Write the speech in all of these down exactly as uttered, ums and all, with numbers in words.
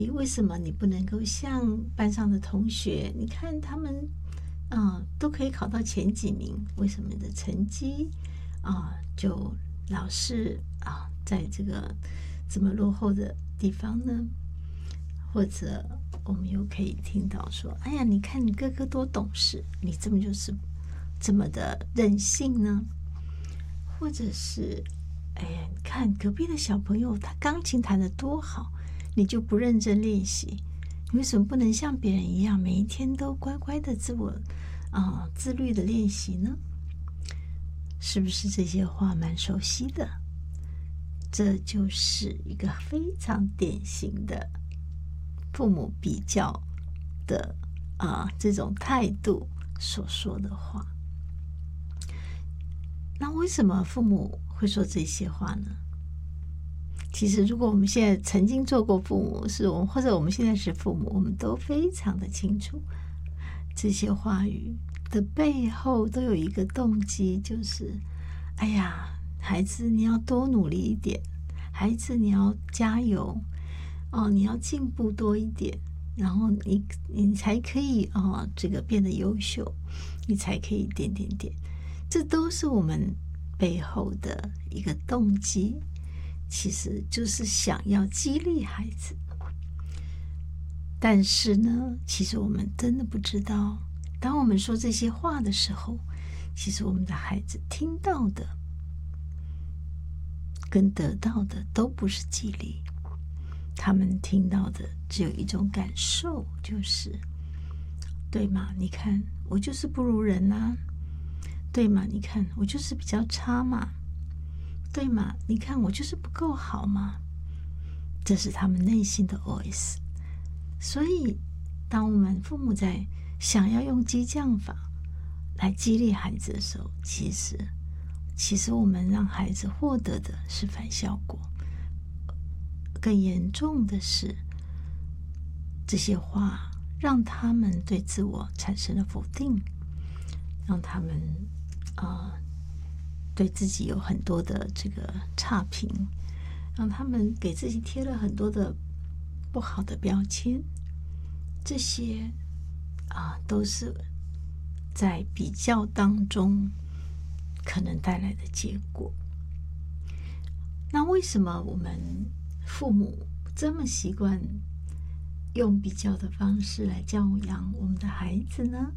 为什么你不能够像班上的同学？你看他们，啊、呃都可以考到前几名，为什么你的成绩啊、呃就老是啊、在这个这么落后的地方呢？或者我们又可以听到说：“哎呀，你看你哥哥多懂事，你怎么就是这么的任性呢？”或者是，哎呀，你看隔壁的小朋友他钢琴弹得多好，你就不认真练习，你为什么不能像别人一样，每一天都乖乖的自我啊、呃自律的练习呢？是不是这些话蛮熟悉的？这就是一个非常典型的父母比较的啊、这种态度所说的话。那为什么父母会说这些话呢？其实，如果我们现在曾经做过父母，是我们或者我们现在是父母，我们都非常的清楚，这些话语的背后都有一个动机，就是哎呀，孩子你要多努力一点，孩子你要加油哦，你要进步多一点，然后你你才可以哦，这个变得优秀，你才可以点点点，这都是我们背后的一个动机，其实就是想要激励孩子。但是呢，其实我们真的不知道，当我们说这些话的时候，其实我们的孩子听到的跟得到的都不是激励，他们听到的只有一种感受，就是对嘛？你看我就是不如人啊，对嘛？你看我就是比较差嘛，对嘛？你看我就是不够好嘛，这是他们内心的 O S。 所以当我们父母在想要用激将法来激励孩子的时候，其实其实我们让孩子获得的是反效果。更严重的是，这些话让他们对自我产生了否定，让他们啊、呃、对自己有很多的这个差评，让他们给自己贴了很多的不好的标签。这些啊、都是在比较当中可能带来的结果。那为什么我们父母这么习惯用比较的方式来教养我们的孩子呢？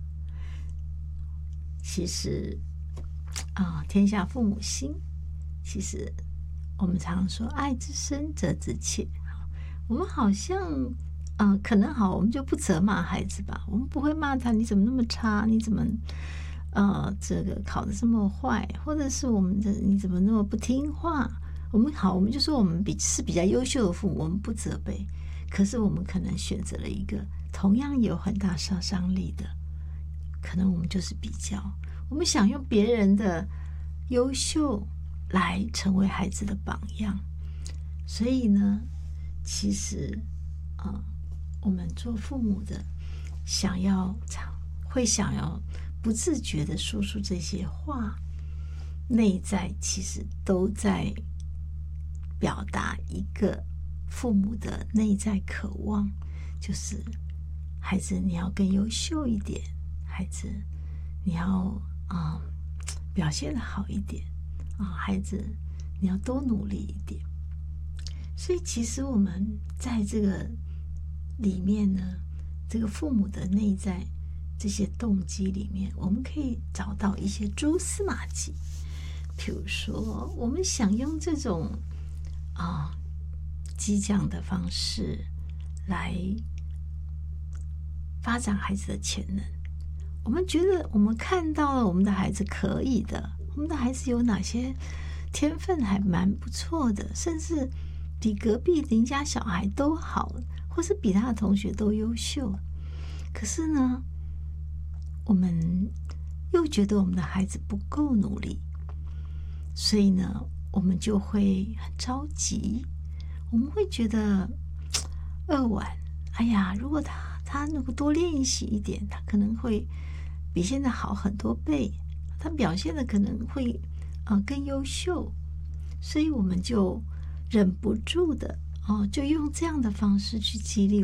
其实啊，天下父母心，其实我们常说爱之深责之切。我们好像嗯、呃，可能好，我们就不责骂孩子吧，我们不会骂他你怎么那么差，你怎么呃这个考得这么坏，或者是我们的你怎么那么不听话。我们好，我们就说我们比是比较优秀的父母，我们不责备，可是我们可能选择了一个同样有很大杀伤力的，可能我们就是比较，我们想用别人的优秀来成为孩子的榜样。所以呢，其实啊、呃，我们做父母的想要会想要不自觉的说出这些话，内在其实都在表达一个父母的内在渴望，就是孩子你要更优秀一点，孩子你要啊、呃、表现得好一点啊、孩子你要多努力一点。所以其实我们在这个里面呢，这个父母的内在这些动机里面，我们可以找到一些蛛丝马迹。比如说我们想用这种啊激将的方式来发展孩子的潜能，我们觉得我们看到了我们的孩子可以的，我们的孩子有哪些天分还蛮不错的，甚至比隔壁邻家小孩都好，或是比他的同学都优秀。可是呢，我们又觉得我们的孩子不够努力，所以呢，我们就会很着急，我们会觉得扼腕，哎呀，如果他他如果多练习一点，他可能会比现在好很多倍，他表现的可能会呃更优秀，所以我们就忍不住的哦，就用这样的方式去激励